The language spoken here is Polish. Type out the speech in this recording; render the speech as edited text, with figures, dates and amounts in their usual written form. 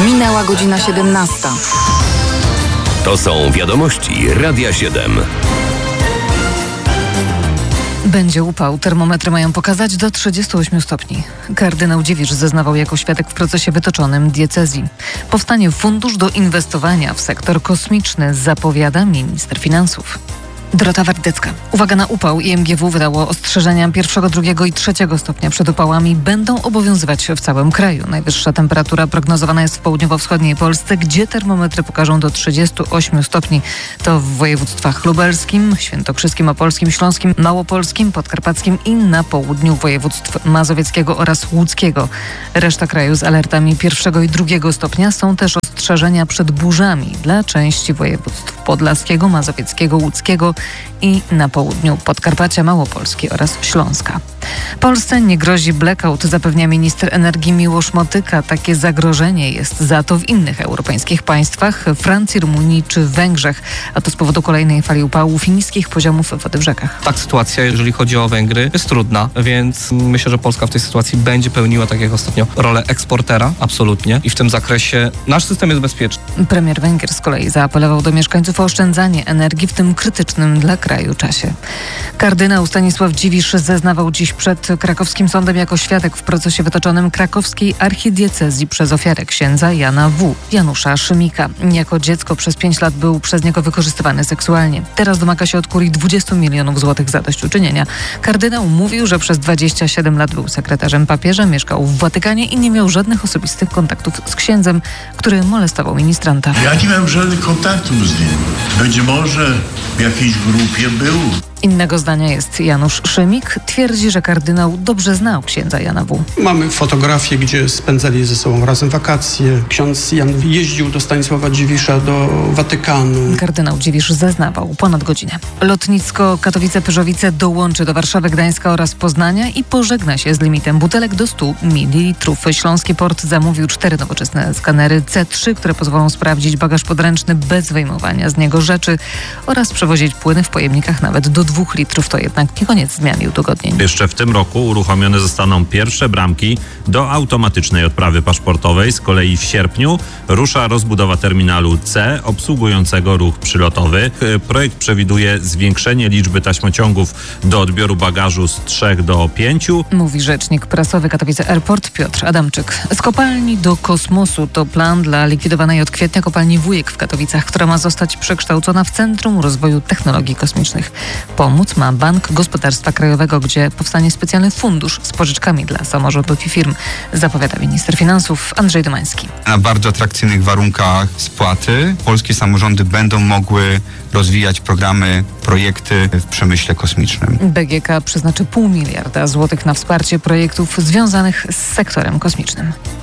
Minęła godzina 17. To są wiadomości Radia 7. Będzie upał. Termometry mają pokazać do 38 stopni. Kardynał Dziwisz zeznawał jako świadek w procesie wytoczonym diecezji. Powstanie fundusz do inwestowania w sektor kosmiczny, zapowiada minister finansów. Dorota Wardecka. Uwaga na upał. IMGW wydało ostrzeżenia 1., 2. i 3. stopnia przed upałami. Będą obowiązywać w całym kraju. Najwyższa temperatura prognozowana jest w południowo-wschodniej Polsce, gdzie termometry pokażą do 38 stopni. To w województwach lubelskim, świętokrzyskim, opolskim, śląskim, małopolskim, podkarpackim i na południu województw mazowieckiego oraz łódzkiego. Reszta kraju z alertami 1. i 2. stopnia. Są też ostrzeżenia przed burzami dla części województw podlaskiego, mazowieckiego, łódzkiego i na południu Podkarpacia, Małopolski oraz Śląska. Polsce nie grozi blackout, zapewnia minister energii Miłosz Motyka. Takie zagrożenie jest za to w innych europejskich państwach, Francji, Rumunii czy Węgrzech, a to z powodu kolejnej fali upałów i niskich poziomów wody w rzekach. Tak, sytuacja, jeżeli chodzi o Węgry, jest trudna, więc myślę, że Polska w tej sytuacji będzie pełniła, tak jak ostatnio, rolę eksportera, absolutnie, i w tym zakresie nasz system jest bezpieczny. Premier Węgier z kolei zaapelował do mieszkańców o oszczędzanie energii w tym krytycznym dla kraju czasie. Kardynał Stanisław Dziwisz zeznawał dziś przed krakowskim sądem jako świadek w procesie wytoczonym krakowskiej archidiecezji przez ofiarę księdza Jana W., Janusza Szymika. Jako dziecko przez 5 lat był przez niego wykorzystywany seksualnie. Teraz domaga się od kurii 20 milionów złotych zadośćuczynienia. Kardynał mówił, że przez 27 lat był sekretarzem papieża, mieszkał w Watykanie i nie miał żadnych osobistych kontaktów z księdzem, który molestował ministranta. Ja nie miałem żadnych kontaktów z nim. Być może w jakiejś grupie był. Innego zdania jest Janusz Szymik. Twierdzi, że kardynał dobrze znał księdza Jana W. Mamy fotografie, gdzie spędzali ze sobą razem wakacje. Ksiądz Jan jeździł do Stanisława Dziwisza do Watykanu. Kardynał Dziwisz zeznawał ponad godzinę. Lotnisko Katowice-Pyrzowice dołączy do Warszawy, Gdańska oraz Poznania i pożegna się z limitem butelek do 100 ml. Śląski Port zamówił 4 nowoczesne skanery C3, które pozwolą sprawdzić bagaż podręczny bez wyjmowania z niego rzeczy oraz przewozić płyny w pojemnikach nawet do 2 litrów. To jednak nie koniec zmian i udogodnień. Jeszcze w tym roku uruchomione zostaną pierwsze bramki do automatycznej odprawy paszportowej. Z kolei w sierpniu rusza rozbudowa terminalu C obsługującego ruch przylotowy. Projekt przewiduje zwiększenie liczby taśmociągów do odbioru bagażu z 3 do 5. Mówi rzecznik prasowy Katowice Airport Piotr Adamczyk. Z kopalni do kosmosu to plan dla likwidowanej od kwietnia kopalni Wujek w Katowicach, która ma zostać przekształcona w Centrum Rozwoju Technologii Kosmicznych. Pomóc ma Bank Gospodarstwa Krajowego, gdzie powstanie specjalny fundusz z pożyczkami dla samorządów i firm, zapowiada minister finansów Andrzej Domański. Na bardzo atrakcyjnych warunkach spłaty polskie samorządy będą mogły rozwijać programy, projekty w przemyśle kosmicznym. BGK przeznaczy 0,5 miliarda złotych na wsparcie projektów związanych z sektorem kosmicznym.